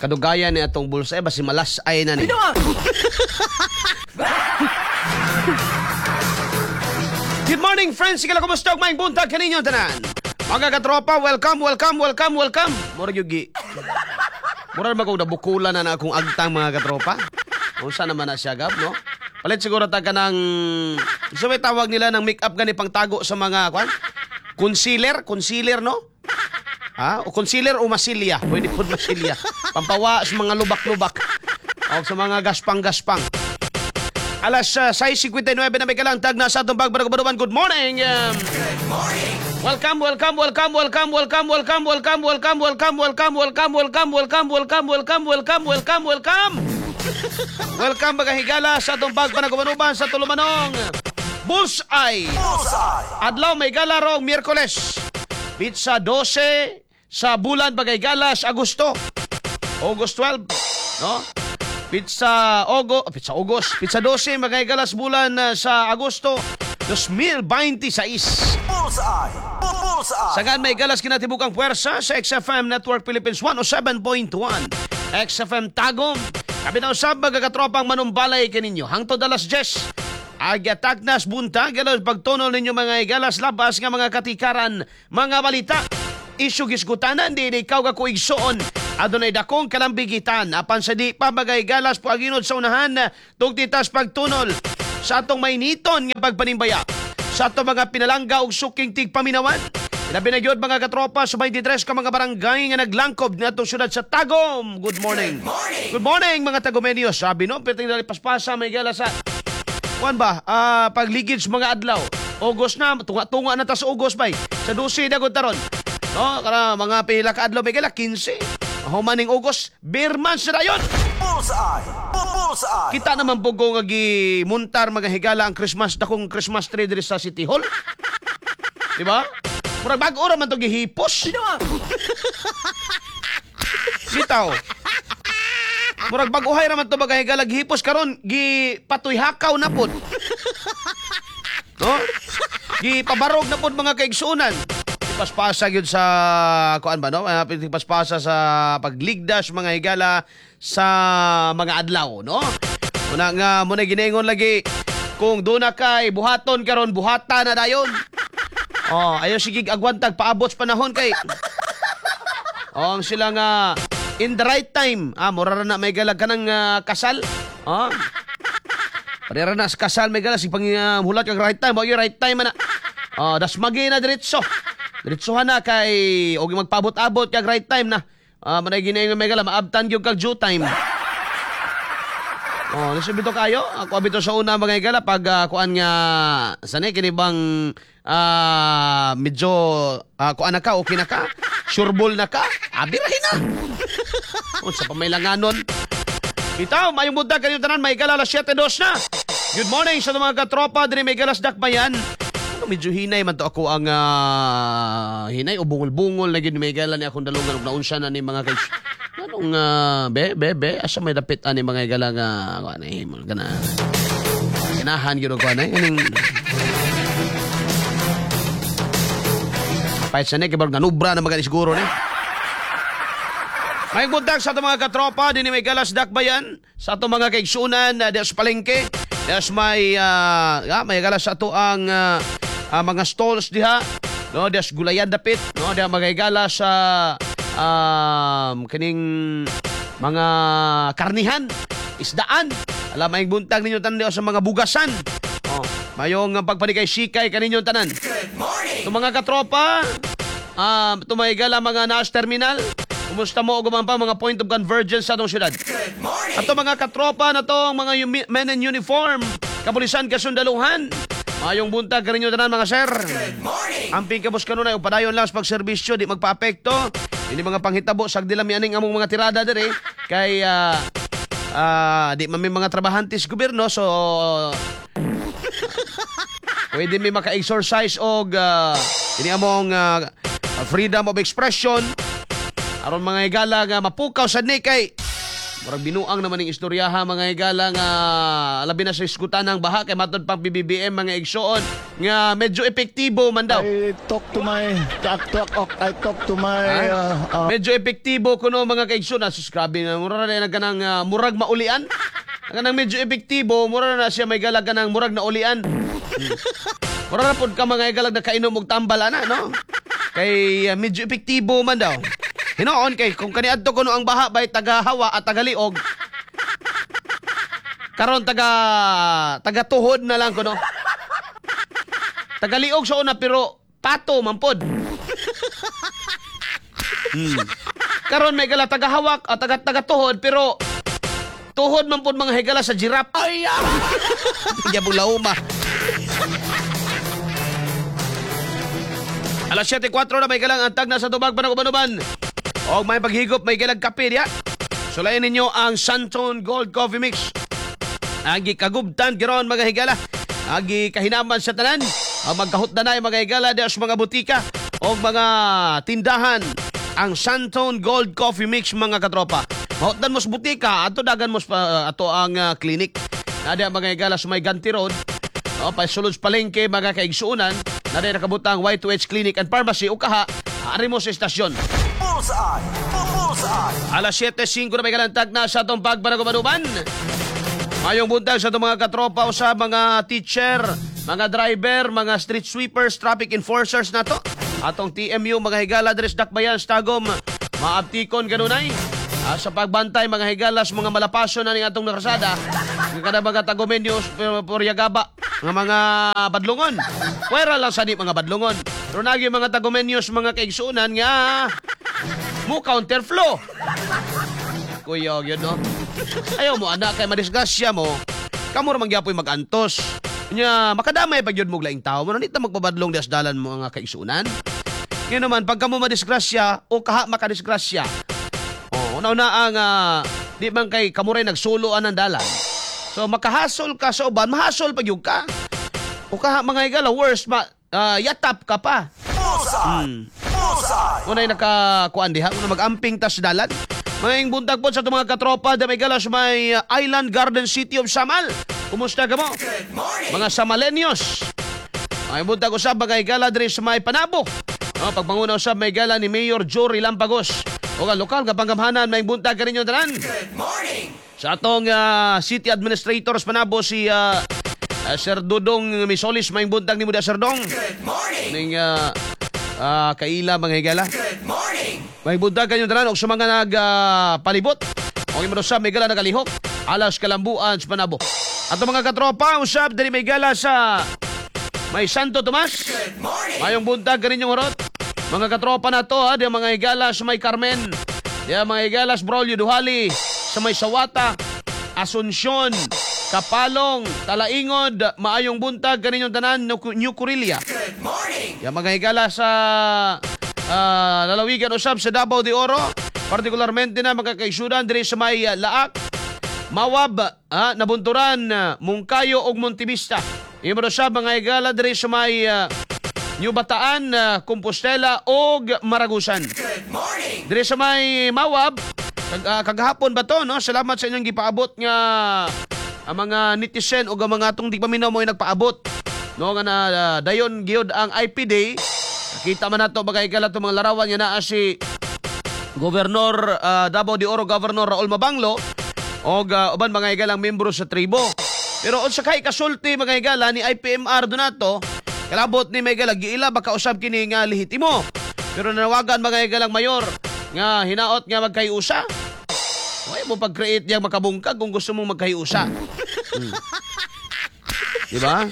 Kadugayan ni atong bulsa basi malas-ay na ni. Good morning, friends. Sigala kumusta og maayong buntag kaninyo tanan. Mga katropa, welcome. Murag yugi. Murag ba kung nabukulan na akong agtang mga katropa? Unsa naman na siya gab, no? Palit siguro ta ka ng so may tawag nila ng make-up gani pangtago sa mga kwan? Concealer, no? O concealer o masilya. Pwede po masilya. Pampawa sa mga lubak-lubak. O sa mga gaspang-gaspang. Alas 6:59 na may kalangtag na sa atong bagbarag-baruban. Good morning! Good morning! Welcome mga higala sa atong bagbarag-baruban sa Tulumanong. Bullseye! Adlaw may gala rong Miyerkules. Pizza 12 sa bulan bagay galas Agosto. August 12, no? Pizza 12 bagay galas bulan sa Agosto 2026. Bullseye! Sagan may galas kinatibukang puwersa sa XFM Network Philippines 107.1. XFM Tagum. Kapitaw sa magkakatropang manumbalay kaninyo. Hangtod alas 10. Agatak nas bunta, galos pagtunol ninyo mga igalas labas nga mga katikaran, mga balita. Isyu gisgutanan, di ikaw ka kuigsoon. Adunay dakong kalambigitan, apan sa di pa bagay galas po aginod sa unahan, tugtitas pagtunol. Sa atong mainiton nga pagpanimbaya. Sa atong mga pinalangga og suking tigpaminawan. Labi na gyud mga katropa sa 23 ka mga barangay nga naglangkob na itong syudad sa Tagum. Good morning. Good morning mga Tagumenios. Sabi no, piting na paspasa may galas sa kuan ba? Pagligid sa mga adlaw. August na, tunga na ta sa August bay. Sa 12 na gud taron. No, kana mga pila ka adlaw may gala 15. Humaning August, Birman sa dayon. Bullseye! Kita naman po kung muntar mga higala ang Christmas dakong Christmas tree diri sa City Hall. Di ba? Murag bag-o ra man to gihipos. Bitaw. Murag bag-uhay ra man to bagay higala gihipos karon gipatoy hakaw na pod. No? Gipabarog na pod mga kaigsunan. Paspasa gyud sa kuan ba no? Paspasa sa pagligdas mga higala sa mga adlaw, no? Una nga mo na giningon lagi kung do na kay buhaton karon buhata na dayon. Ayo sige agwantag paabot sa panahon kay ang sila nga in the right time. Mura na may galag ka ng kasal. Parera na sa kasal may galag si panghulat kag right time. Yung right time na. Das magi na diretso. Diretsohan na kay og magpabot-abot kag right time na. Manay ginaingon may galag maabtan gyud kag due time. Nasubito kayo. Ako abito sa una mga igala pag kuan nga sanay kini bang medyo kuan na ka okay na ka. Sureball na ka. Abirahin na. Sa pamailanganon. Bitaw, mayong buntag kanyo tanan, may gala alas 7:02 na. Good morning sa mga katropa, diri may galas dakbayan. Medyo hinay man to ako ang hinay o bungol-bungol na gid may gala ni akong dalungan ug naunsa na ni mga kay anong be asa may dapit ani mga gala nga ano himol kana. Ganahan gyud ko ana kaning pait sa ne kay barg nanubra na mga siguro ni. May buntag sa itong mga katropa, din may galas dakbayan, sa itong mga kaigsunan, des palengke, des may galas sa ito ang mga stalls diha, no, des gulayan dapit, no, des mga galas sa kaning mga karnihan, isdaan, alam may buntag ninyo tanan sa mga bugasan, mayong pagpanikay sikay kaninyo tanan. Good morning! Itong mga katropa, itong may gala mga naas terminal, kumusta mo guman pa mga point of convergence sa atong syudad? Good morning! Ato mga katropa na tong mga men in uniform, kapulisan, kasundaluhan, mayong buntag kaninyo tanan mga sir. Good morning! Amping kabos kanunay, upadayon lang sa pagserbisyo, di magpa-apekto, hindi mga panghitabo, sagdilami aning among mga tirada diri, kay di man may mga trabahantes gobyerno, so pwede may maka-exercise og ini among freedom of expression. Aron mga igala nga mapukaw sa ni kay Murag binuang naman ng istoryaha mga higala nga labi na sa iskutan ng baha kay matod pang BBBM mga igsoon nga medyo epektibo man daw. I talk to my Medyo epektibo kuno mga kaigsoon. Sus, grabe na mura na ganang murag maulian. Ganang medyo epektibo mura na siya may galaga ng murag na ulian. Mura na pod ka mga higala na kainom og tambal ana no. Kay medyo epektibo man daw. Hinoon kay kung kaniadto kuno ang baha bay taga-hawa at taga-liog. Karon taga-tuhod na lang kuno. Taga-liog sa una pero pato man pod. Karon may gala taga-hawak at taga-tuhod pero tuhod man pod mga higala sa giraffe. Ay! Yabulauma. Alas 7:04 na may galang antag na sa tubag Panagubanuban. O may paghigop, may galang kape diya. Sulayan ninyo ang Santon Gold Coffee Mix. Agi kagubtan giron mga higala. Agi kahinaman sa tanan. Ang magkahutdanay mga higala diya sa mga butika o mga tindahan. Ang Santon Gold Coffee Mix mga katropa. Mahutdan mo sa butika, ato dagan mo ato ang clinic. Nadiya mga higala sa may Ganti Road. O pasulod sa palengke mga kaigsuunan. Nadiya nakabutang Y2H Clinic and Pharmacy o kaha. Ari mo sa estasyon. Alas 7:05 na may kalantag na sa itong Pagpanagubanuban. Mayong buntag sa itong mga katropa o sa mga teacher, mga driver, mga street sweepers, traffic enforcers na to. Atong TMU, mga higala, Dres Dakbayan, Stagom, maaptikon kanunay. Sa pagbantay, mga higala, sa mga malapaso na ning atong nakasada. Kada mga tagomenyos, Puryagaba, mga badlungon. Pwera lang sa di mga badlungon. Pero nagi mga tagomenyos, mga kaigsuunan nga mo counterflow. Kuya, yun no? Ayaw mo anak kay madisgrasya mo. Kamo ra mangyapoy magantos. Nya makadamay pag yun mo laing tao. Mo nita magpabadlong das dalan mo nga kaigsuunan. Ngayon naman pag kamo madisgrasya o kaha makadisgrasya. Una ang di man kay kamo ray nagsuluan ang dalan. So makahasol ka sa uban, mahasol pag yun ka. O kaha mga higala worst yatap ka pa. Unay nakakuan diha, mag-amping tas dalan. Maying buntag po sa itong mga katropa da may galas may Island Garden City of Samal. Kumusta ka mo? Mga Samalenyos. May buntag usab mga gala diri sa may Panabo. Pagpanguna usab may gala ni Mayor Jory Lampagos. O nga lokal nga panggamhanan may buntag ka ninyo tanan. Sa atong City Administrators Panabo si Sir Dudong Misolis may buntag ni mo da Sir Dong. Ning kaila mga higala. May buntag kanyo tanan og sa mga nagpalibot. O imo sa may gala nagalihok. Alas Kalambuan sa Panabo. Ato mga katropa usab diri may gala sa may Santo Tomas. Mayong buntag kaninyong horot. Mga katropa na to di mga higala sa may Carmen. Di mga higala sa Brolio Duhali, sa may Sawata, Asunsyon, Kapalong, Talaingod, maayong buntag kaninyong tanan New Corillia. Di mga higala sa lalawigan usab sa Davao de Oro, partikularmente na magkakaisudan diri sa may Laak, Mawab, Nabunturan, Mungkayo ug Montevista. Imo sa mga higala diri sa may New Bataan, Compostela ug Maragusan. Diri sa may Mawab, kagahapon ba to no? Salamat sa inyong gipaabot nga ang mga netizen ug ang mga atong tigpaminaw mo nagpaabot. No nga na dayon gyud ang IP Day. Kita man nato bagay kala to mga larawan nga naa si Governor Davao de Oro Governor Raul Mabanglo o uban mga igalang membro sa tribo. Pero unsa kay kasulti mga igala ni IPMR donato kalabot ni may galag giila baka usab kini nga lehitimo. Pero nanawagan mga igalang mayor nga hinaot nga magkayusa. Way mo pag-create yang makabungkag kung gusto mong magkayusa. Diba?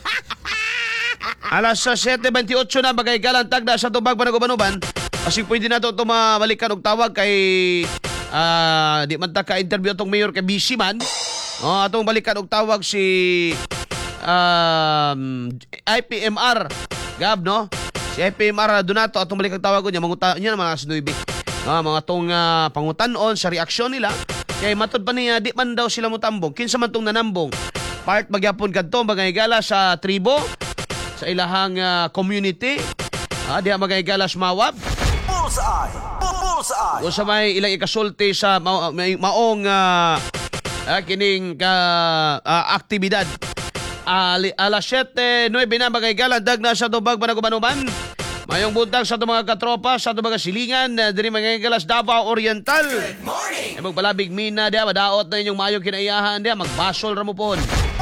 Alas 7:28 na bagay galantag na sa tubag Panagubanuban. Kasi pwede na ito mabalikan og tawag kay di man ta ka-interview itong mayor kay busy man. Atong balikan og tawag si IPMR Gab no? Si IPMR Donato atong balikan tawag ko niya manguta niya naman sa 9. Mga tong pangutan-on sa reaksyon nila kay matod pa niya di man daw sila mutambong. Kinsa man tong nanambong. Part magyapon kadto bagay gala sa tribo sa ilahang community. Diha magay galas Mawab. o sa may ilang ikasulti sa maong kining aktibidad. Alas 7:09 na mga igalan, dag na sa tubag panagumanuman. Mayong buntag sa itong mga katropa, sa itong mga silingan, diri mga igalas Davao Oriental. Good morning! E magbalabig mina diya, madaot na inyong mayong kinaiyahan diya, magbasol ra mo po.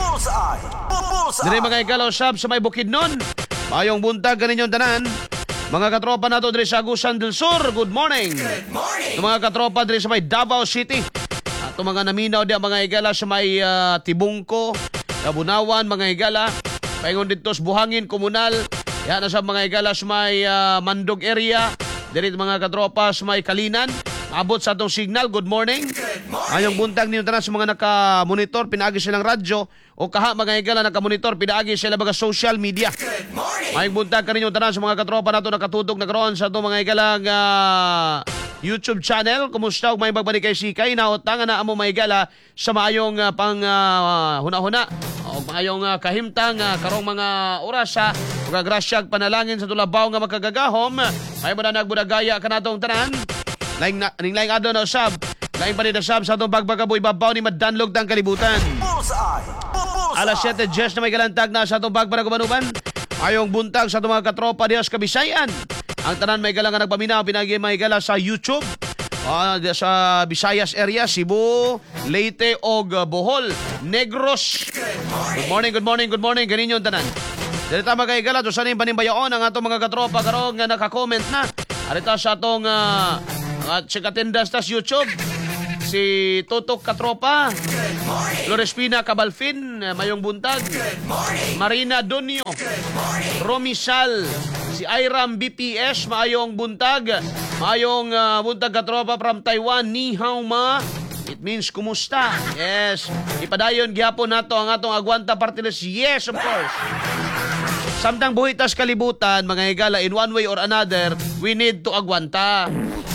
Diri mga igalaw sab sa may Bukidnon. Mayong buntag kaninyong tanan. Mga katropa nato diri sa Agusan del Sur, good morning! Good morning! Mga katropa diri sa may Davao City. At mga naminaw diya mga igala sa may Tibungko, Kabunawan, mga igala. Paingon dito sa Buhangin, Komunal. Yan na sa mga igala sa may Mandog area. Diri mga katropa sa may Kalinan. Abot sa atong signal, good morning. Ayong buntag ninyo tanan sa mga naka-monitor, pinaagi silang radyo. O kaha mga igala naka-monitor, pinaagi sila mga social media. Ayong buntag kaninyo tanan sa mga katropa nato nakatutog na karon sa atong mga igalang YouTube channel. Kumusta og may bagbalik kay Sikay na utangan na amo maigala sa maayong pang huna-huna o maayong kahimtang karong mga oras sa grasyag panalangin sa tulabaw nga makagagahom. May mga nagbudagaya kanatong tanan. Laing adto na sab. Laing pa rin na sab sa atong bagbagaboy babaw ni Madanlog tang kalibutan. Alas 7:10 na may galantag na sa atong bagbagabanuban. Ayong buntag sa atong mga katropa diya sa Kabisayan. Ang tanan may galang nagpaminaw, pinagi may gala sa YouTube. Sa Visayas area, Cebu, Leyte o Bohol, Negros. Good morning, good morning, good morning. Ganin yung tanan. Dito tama kay gala, doon sanin panimbayaon ang atong mga katropa karong nga nakakomment na. Arita sa atong chikatindas tas YouTube. Si Tutok Katropa, Florespina Cabalfin, Mayong Buntag, Marina Donio, Romisal, si Iram BPS, Mayong Buntag, Mayong Buntag Katropa from Taiwan, Ni Hao Ma. It means kumusta? Yes. Ipadayon gyapon nato ang atong Agwanta Party List. Yes, of course. Samtang buhitas kalibutan, mga higala, in one way or another, we need to agwanta.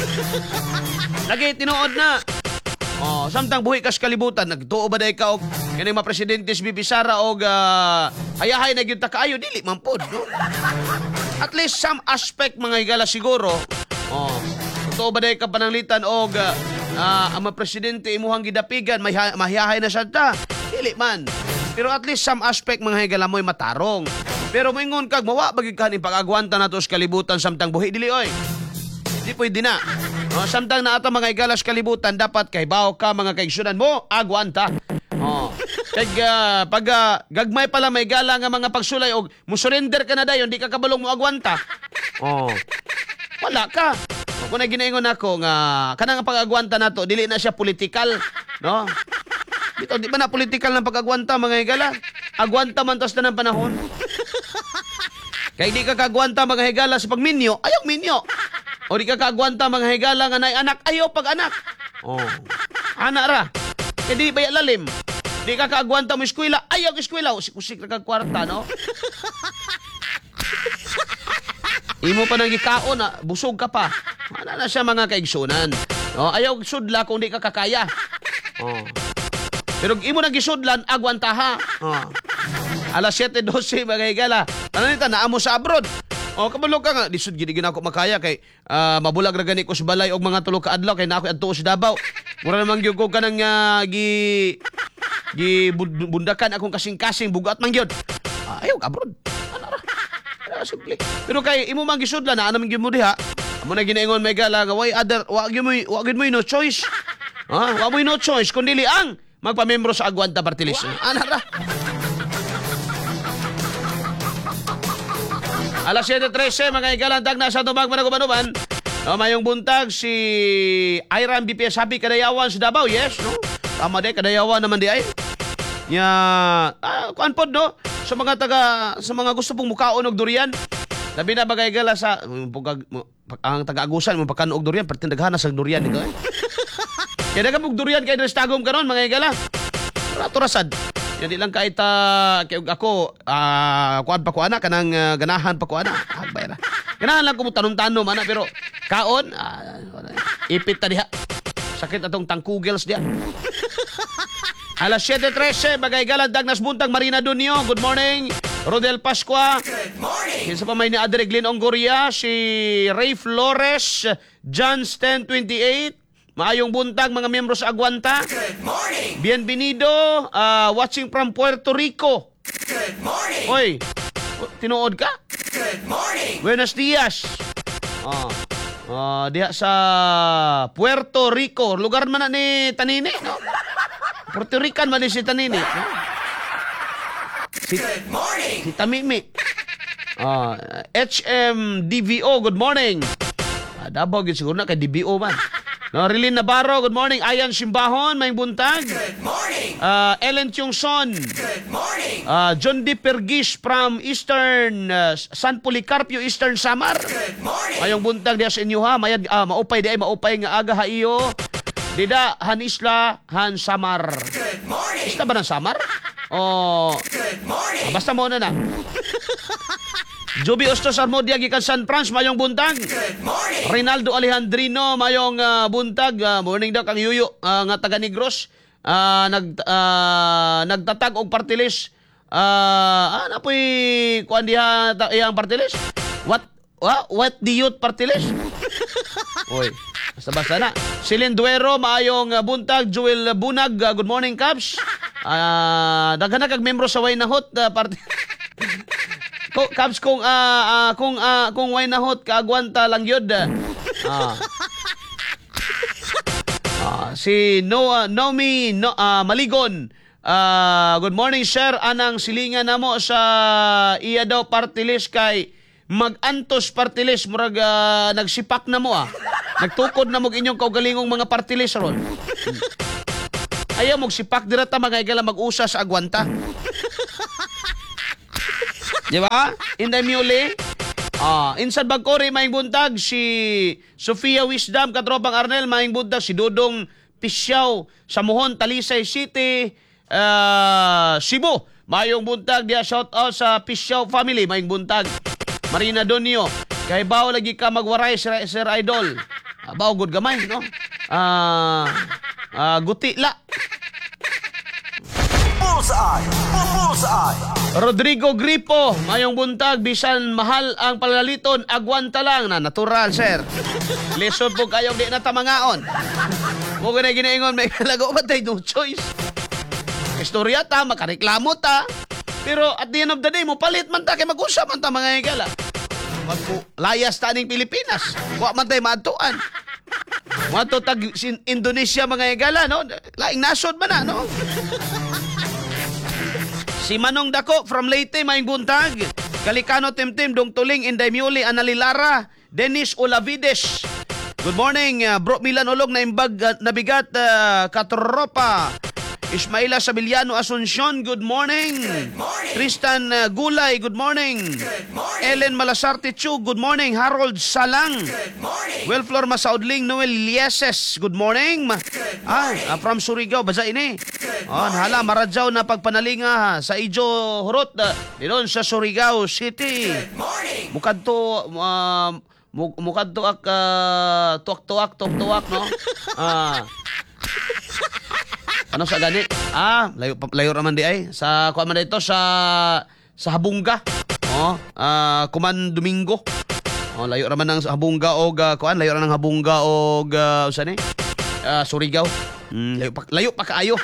Lagi tinuod na. Samtang buhi kas kalibutan, nagtuo ba day ka og kini mga presidente si BP Sara og hayahay na gyud ta kaayo dili man pod, no? At least some aspect mga higala siguro. Tuo ba day ka pananglitan og ang mga presidente imuhang gidapigan mahiyahay na sad ta. Dili man. Pero at least some aspect mga higala mo'y matarong. Pero moingon kag mawa bagi ka ni pag-agwanta nato sa kalibutan samtang buhi dili oy. Di pwede na. Samtang na ata mga igalas kalibutan, dapat kay baho ka mga kaigsunan mo, agwanta. Pag gagmay pala may gala nga mga pagsulay o musurrender ka na dayon, di ka kabalong mo agwanta. Wala ka. Kung na ginaingon ako nga, kanang pag-agwanta na to, dili na siya political. No? Dito, di ba na political ng pag-agwanta mga igala? Agwanta man tas na ng panahon. Kaya di ka kagwanta mga higala sa pagminyo, ayaw minyo. O di ka kagwanta mga higala nga nay anak, ayaw pag-anak. Anak ra. Kaya di ba lalim? Di ka kagwanta mo eskwela, ayaw eskwela. Usik-usik na kagkwarta, no? Imo pa nang gikaon na, busog ka pa. Ano na siya mga kaigsunan? Ayaw sudla kung di ka kakaya. Pero imo nang gisudlan, agwanta ha. Alas 7:12 mga higala. Ano nita, naamo sa abroad. Kabalo ka nga, disud gid ako makaya kay mabulag ra gani ko sa balay og mga tulo ka adlaw kay na ako adto sa Davao. Mura naman gyud ko kanang bundakan akong kasing-kasing bugat man gyud. Ayaw abroad. Ano ra? Simple. Pero kay imo man gisudlan na naman gyud mo diha. Amo na ginaingon may gala nga why other wa gyud mo no choice. Wa mo no choice kundi ang magpamembro sa Agwanta Party List. Ana ra? Alas 7:13 mga igalantag na sa tumag managubanuban. Mayong buntag si Iram BPS Happy Kadayawan sa Davao, yes, no? Tama de Kadayawan naman di ay. Kuan pod no sa mga gusto pong mukaon og durian. Labi na bagay gala sa ang taga-Agusan mo pagkan og durian, pertin daghana sa durian dito eh. Kaya daga og durian kay Tagum karon mga igala. Rato rasad. Yan lang kahit ako, kuan pa ko ana, kanang ganahan pa ko ana. Bayra. Ganahan lang ko mo tanong-tanong, ana, pero kaon, ipit ta diha. Sakit atong tangkugels diha. Alas 7:13, bagay galang Dagnas Buntag, Marina Dunio, good morning. Rodel Pascua. Good morning. Kinsa pa may ni Adre Glyn Ongoria, si Ray Flores, John's 10:28. Maayong buntag mga miyembro sa Agwanta. Good morning. Bienvenido, watching from Puerto Rico. Good morning. Oy, tinuod ka? Good morning. Buenos dias. Diha sa Puerto Rico. Lugar man na ni Tanini, no? Puerto Rican man ni si Tanini, no? Good morning. Si Tamimi. HMDVO, good morning. Davao gyud siguro na kay DBO man. No, Rilin Navarro, good morning. Ayan Simbahon, may buntag. Good morning. Ellen Tiongson. Good morning. John D. Pergis from Eastern San Policarpio, Eastern Samar. Good morning. Mayong buntag diya sa inyo ha. Mayad maupay di ay maupay nga aga ha iyo. Dida han Isla han Samar. Good morning. Isla ba ng Samar? Good morning. Basta mo na. Joby Ostos Armodia gikan San Franz, mayong buntag. Good morning. Rinaldo Alejandrino, mayong buntag. Morning daw kang Yuyo nga taga Negros. Nagtatag og partilis. Napoy kuan diha iyang partilis? What the youth partilis? Oy, basta na. Silin Duero, maayong buntag. Joel Bunag, good morning Caps. Daghan na kag membro sa Waynahot party. Caps kung Waynahot kaagwanta lang yun. Si Nomi Maligon. Good morning sir. Anang silingan namo sa iya daw partilis kay mag-antos partilis murag nagsipak na mo Nagtukod na mo inyong kaugalingong mga partilis ron. Ayaw mo sipak dira ta mga igala mag-usa sa agwanta. Di ba? Inday Mule. Insan Bagkori, maing buntag. Si Sofia Wisdom, katropang Arnel, maing buntag. Si Dodong Pisyaw, Samuhon, Talisay City, Cebu. Mayong buntag. Dia shout out sa Pisyaw family, maing buntag. Marina Donio, kay bao lagi ka magwaray, Sir Idol. Bao good gamay, no? Guti la. Bullseye. Bullseye. Rodrigo Gripo, mayong buntag, bisan mahal ang palaliton, agwanta lang na natural, sir. Lesson po kayong di na tamangaon. Huwag na ginaingon, may kalago ba tayo, no choice. Istorya ta, makareklamo ta. Pero at the end of the day, mo palit man ta, kay mag-usap man ta mga igala. Layas ta ning Pilipinas. Huwag man tayo maatuan. Mato tag Indonesia mga igala, no? Laing nasod man na, no? Si Manong Dako from Leyte, maing buntag. Kalikano Timtim, Dong Tuling, Inday Muli, Analilara, Dennis Olavides. Good morning, Bro Milan Olog na imbag nabigat katropa. Ismaila Sabiliano Asuncion, good morning. Good morning. Tristan Gulay, good morning. Good morning. Ellen Malasarte Chu, good morning. Harold Salang. Good morning. Wilflor Masaudling, Noel Lieses, good morning. From Surigao, baza ini. Hala, maradyaw na pagpanalinga sa Ijo Hurot, dinon sa Surigao City. Good morning. Mukadto ak tuak-tuak, no? Ano sa gani? Layo raman di ay. Sa kuan man dito sa Habunga. Kuman Domingo. Layo raman ng Habunga og kuan, layo ra ng Habunga og usa ni? Surigao. Layo pa kaayo.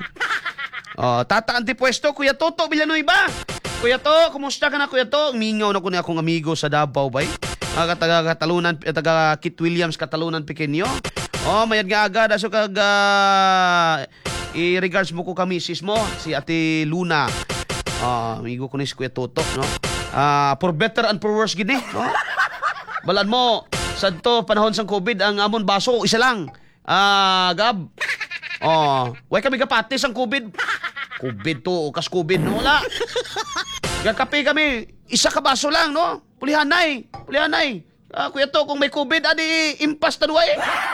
Tata Antipuesto, Kuya Toto Villanueva. Kuya To, kumusta ka na Kuya To? Mingaw na ko ni akong amigo sa Davao bay. Taga-Katalunan, taga Kit Williams Katalunan Pequeño. Mayad nga aga daso kag i-regards mo ko kami sis mo si Ate Luna. Amigo ko ni si Kuya Toto, no? For better and for worse gini, no? Balan mo sadto panahon sang COVID ang amon baso isa lang. Gab. Way kami kapati sang COVID. COVID to, kas COVID no wala. Gakape kami, isa ka baso lang, no? Pulihanay. Kuya To, kung may COVID, adi impas na duwa eh.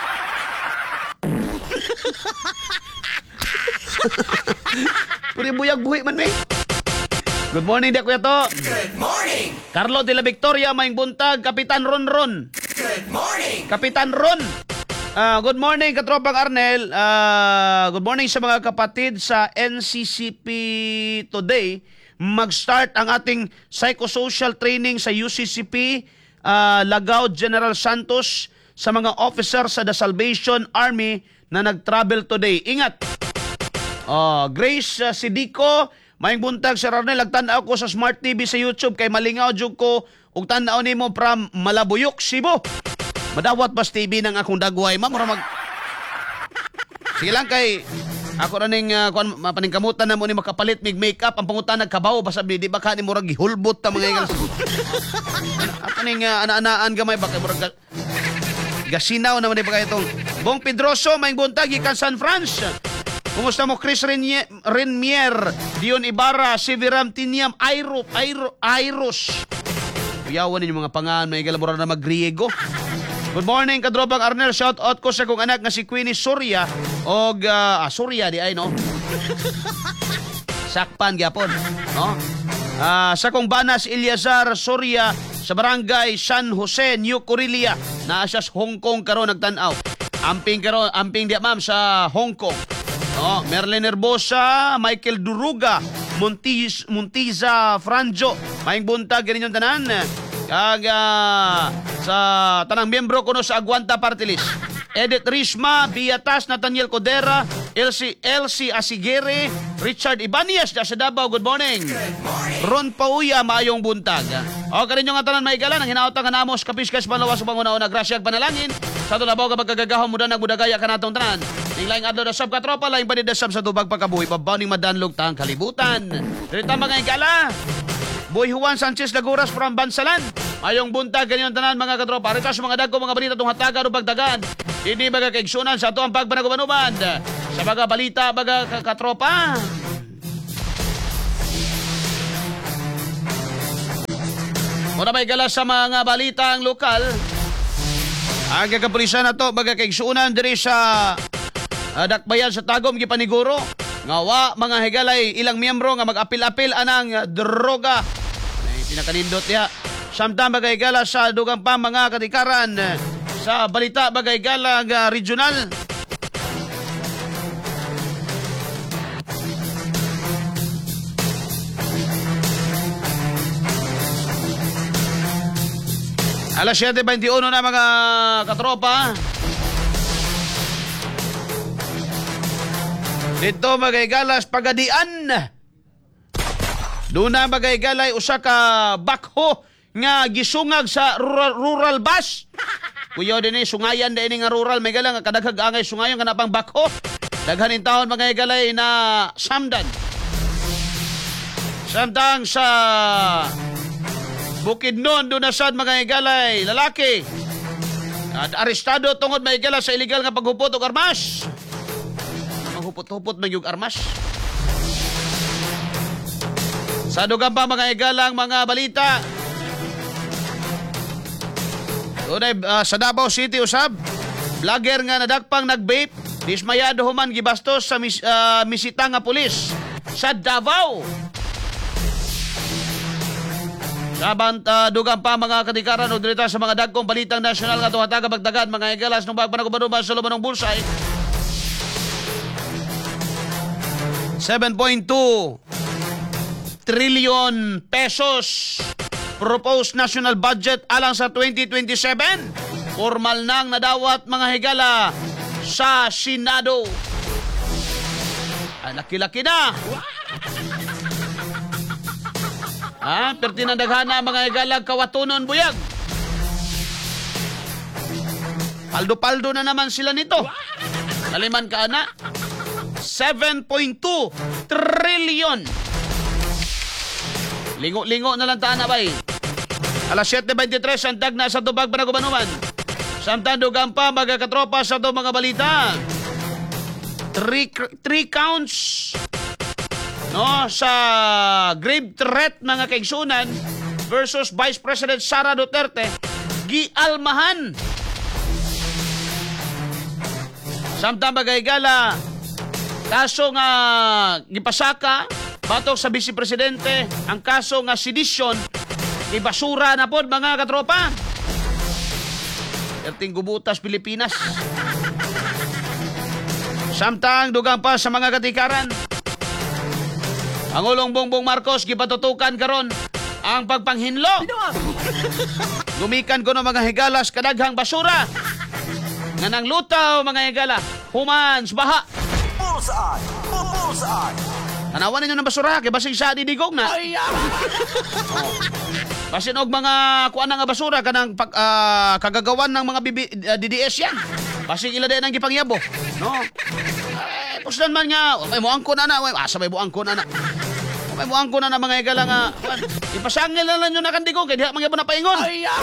Puri buyag buhi man, may. Good morning, dia Kuya To. Good morning. Carlo de la Victoria, maing buntag, Kapitan Ron. Good morning. Kapitan Ron. Good morning, katropang Arnel. Good morning sa mga kapatid sa NCCP today. Mag-start ang ating psychosocial training sa UCCP Lagao General Santos sa mga officer sa The Salvation Army na nag-travel today. Ingat! Grace Sidico, maing buntag Sir Arnel, nagtanaw ko sa Smart TV sa YouTube kay malingaw jud ko ug tanaw nimo from Malabuyok, Cebu. Madawat bas TV ng akong dagway, ma'am, mura mag sige lang kay ako na ning paningkamutan na mo ni makapalit mig makeup ang pangutan nagkabaw basta di ba ka ni murag gihulbot ta mga igal. Ako ning ana-anaan gamay ba kay murag gasinaw naman di ba kay itong Bong Pedroso maing buntag gikan San Franz. Kumusta mo Chris Renmier, Dion Ibarra, Severam Tiniam, Iros. Kuyawan ninyo mga pangan may galabura na mag-Griego. Good morning, kadropang Arnel. Shout out ko sa kong anak nga si Queenie Surya. Og, Surya di ay, no? Sakpan, gyapon. No? Sa kong banas, Eliazar Surya, sa barangay San Jose, New Corellia. Naa siya sa Hong Kong karon nagtanaw. Amping di ma'am sa Hong Kong. No? Merlin Herbosa, Michael Duruga, Montiza Franjo. Maing buntag, ganyan yung tanan. Sa tanang miyembro kuno sa Aguanta Party List. Edith Rishma, Biatas, Nathaniel Codera, Elsie Asigere, Richard Ibanez sa Davao. Good morning. Ron Pauya, maayong buntag. O kaninyo nga tanan may galan ang hinautang kanamos kapiskas palawas sa pangunauna grasya ag panalangin. Sa to labaw kapag kagagahom muda nagbudagaya kanatong tanan. Ning laing adlaw na sab katropa laing panidasab sa tubag pagkabuhi pabaning madanlog tang kalibutan. Dito mga igala. Boy Juan Sanchez Laguras from Bansalan. Ayong buntag ganyan tanan mga katropa. Rito sa mga dagko mga balita tong hatagan o pagdagan. Hindi baga kaigsunan sa ato ang pagpanaguban-uban. Sa mga balita baga katropa. Muna may galas sa mga balita ang lokal. Ang kakapulisan na to baga kaigsunan diri sa dakbayan sa Tagum gipaniguro. Ngawa mga higalay ilang miyembro nga mag-apil-apil anang droga. Pinakanindot niya. Samtang bagay gala sa dugang pa mga katikaran sa balita bagay gala regional. Alas 7:21 na mga katropa. Dito bagay galas Pagadian. Doon na magaygalay usa ka bakho nga gisungag sa rural bus. Kuya din sungayan din nga rural may galang kadaghag angay sungayon kana pang bakho. Daghanin taon magaygalay na samdan. Samtang sa Bukidnon doon na sad magaygalay lalaki. At arestado tungod maygala sa illegal nga paghupot og armas. Maghupot-hupot magyug armas. Sa dugang pa mga igalang mga balita. Doon sa Davao City usab. Vlogger nga nadakpang nag-vape. Dismayado human gibastos sa misita nga pulis sa Davao. Sa dugang pa mga katikaran o dirita sa mga dagkong balitang nasyonal nga tuhataga bagdagan mga igalas nung bagpanagubanuban sa lumanong bulsay. 7.2 trillion pesos proposed national budget alang sa 2027. Formal nang nadawat mga higala sa Senado. Ay, laki-laki na. Pertinandaghana mga higala kawatunon buyag. Paldo-paldo na naman sila nito. Naliman ka na. 7.2 trillion. Lingo-lingo na lang taana bay. Alas 7:23 ang tag na sa tubag panagubanuman. Samtang dugang pa magkakatropa sa to mga balita. 3 counts no sa grave threat mga kaigsunan versus Vice President Sara Duterte gialmahan. Samtang magaygala kaso nga gipasaka batok sa Vice Presidente ang kaso nga sedisyon ibasura na pod mga katropa. Erting gubutas Pilipinas. Samtang dugang pa sa mga katikaran. Pangulong Bongbong Marcos gipatutukan karon ang pagpanghinlo. Gumikan ko ng mga higalas kadaghang basura nga nang lutaw mga igala. Humans baha. Bullseye. Bullseye. Tanawan ninyo ng basura kay basig sa didigog na. Basin og mga kuan nga basura kanang kagagawan ng mga DDS yan. Basig ila din ang gipangyabo, no? Kusdan man nga, may muangko na na, asa may muangko na na. May muangko na na mga igala nga. Ipasangil na lang nyo na kandigog, kaya di mga na paingon.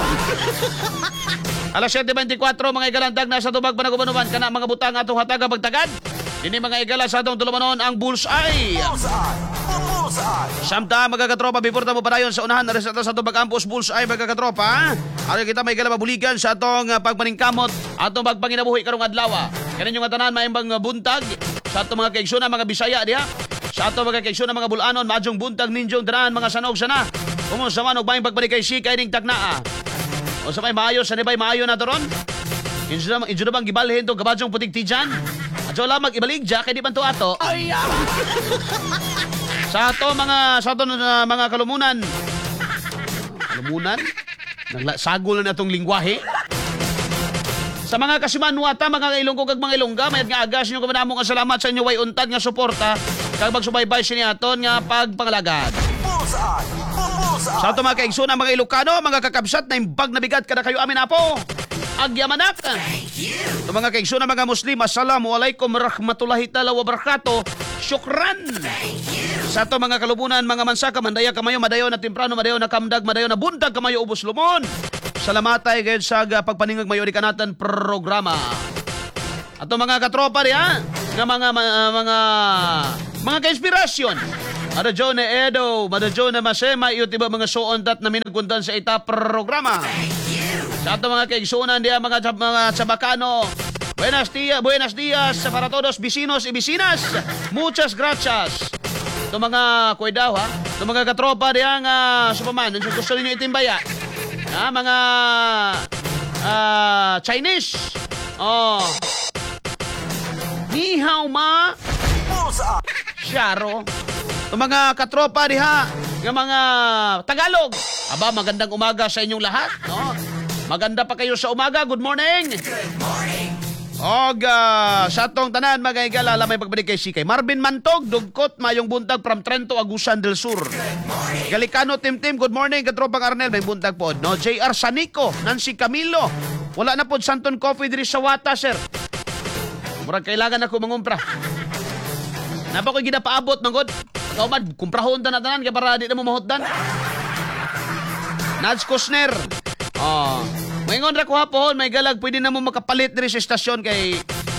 Alas 7:24 mga igalang dag na sa tubag panagubanuban kana mga butang atong hataga pagtagad. Dini mga igala sa atong tulumanon ang bullseye. Bullseye. Samta magkakatropa before ta mo padayon sa unahan na reseta sa tubag campus bullseye magkakatropa. Ari kita may igala mabuligan sa atong pagpaningkamot atong pagpanginabuhi karong adlaw. Kanin yung tanan maimbang buntag sa atong mga kaigsuna mga Bisaya diha. Sa atong mga kaigsuna mga Bulanon maadjong buntag ninjong tanan mga sanog sana. Kumunsa man og maayong pagbalikay sikay ning taknaa. O sa may maayo, sa nibay maayo na to ron? Injo na bang gibalhin to kabadyong puting tijan? At so lamang ibaligja, kaya di ba to ato? Sa ato mga kalumunan. Kalumunan? Nagsagol na itong lingwahe. Sa mga kasimanwata, mga ilonggo kag mga ilongga, mayat nga agas nyo kamanamong salamat sa inyo way untad nga suporta kag magsubaybay siniaton nga pagpangalagad. Bullseye. Sa ito mga kaigsuna, mga Ilocano, mga kakabsat na imbag na bigat kada kayo amin apo. Agyamanak. Ito mga kaigsuna, mga Muslim, assalamualaikum rahmatullahi ta'ala wa barakatuh. Syukran. Sa ito mga kalubunan, mga mansaka, mandaya kamayo, madayo na temprano, madayo na kamdag, madayo na buntag kamayo, ubos lumon. Salamatay gayud sa pagpaningag mayo di kanatan programa. Ato mga katropa diha, nga mga ka-inspirasyon. Madadyo na Edo, madadyo na Masema, iyot iba mga suondat na minagkundan sa ita programa. Sa ato mga kaigsunan diya, mga Chabacano, buenos dias para todos, vecinos y vecinas. Muchas gracias. Ito mga kuidaw ha, ito mga katropa diya nga supaman, kung gusto ninyo itimbaya. Mga Chinese. Ni hao ma. Syaro. Ito mga katropa diha, ng mga Tagalog. Aba, magandang umaga sa inyong lahat. No? Maganda pa kayo sa umaga. Good morning. Good morning. Sa atong tanan, mga igala, lamay pagbalik kay Sikay. Marvin Mantog, dugkot, mayong buntag from Trento, Agusan del Sur. Galicano, Tim, good morning. Katropang Arnel, may buntag po. No? JR Sanico, Nancy Camilo. Wala na po Santon Coffee diri sa Wata, sir. Murag kailangan ako mangumpra. Napa ko'y ginapaabot, manggod. Kaumad, kumprahon tanan kaya para di na mo mahutdan. Nats Kusner. Maingon ra ko hapon, may galag pwede na mo makapalit diri sa estasyon kay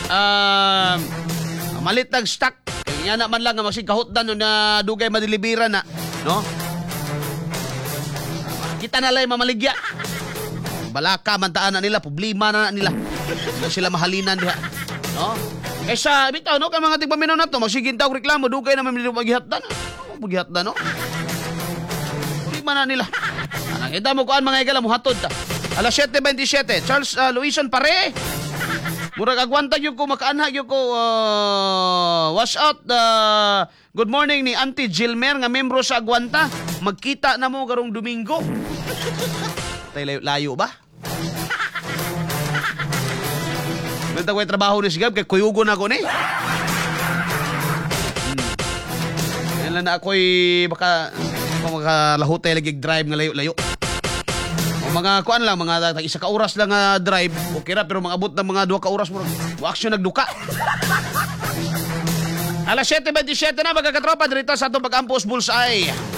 malit tag stock. Kaya na man lang nga magsig kahutdan na dugay madilibira na, no? Kita na lang mamaligya. Balaka man taan na nila, problema na nila. Hindi sila mahalinan diha, no? Kaysa, bitaw, no? Kaya mga tigpaminaw na to, magsigintaw reklamo, dugay naman nila maghihatdan. Maghihatdan, no? Hindi man na nila. Nakita mo kuan mga igala mo hatod ta. Alas 7:27, Charles Luison pare. Murag agwantag yung ko, makaanha yung ko, wash out, good morning ni Auntie Gilmer, nga membro sa Agwanta. Magkita na mo karong Domingo. Tayo layo ba? Nagta ko'y trabaho ni Sigab, kaya kuyugo na ko ni. Yan lang na ako'y baka lahote lagi drive nga layo-layo. O mga kuan lang, mga isa ka oras lang drive, okay ra, pero mga abot ng mga 2 ka oras mo, aksyon nagduka. Alas 7:27 na, magkakatropa, dito sa itong pag-ampos bullseye.